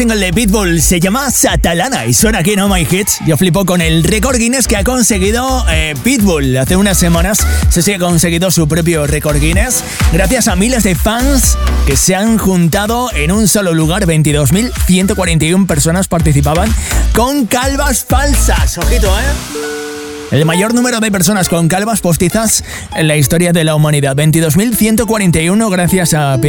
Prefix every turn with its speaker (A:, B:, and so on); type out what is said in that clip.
A: single de Pitbull se llama Satalana y suena aquí en Oh My Hits. Yo flipo con el récord Guinness que ha conseguido Pitbull. Hace unas semanas se ha conseguido su propio récord Guinness gracias a miles de fans que se han juntado en un solo lugar. 22.141 personas participaban con calvas falsas. Ojito, el mayor número de personas con calvas postizas en la historia de la humanidad. 22.141 gracias a Pitbull.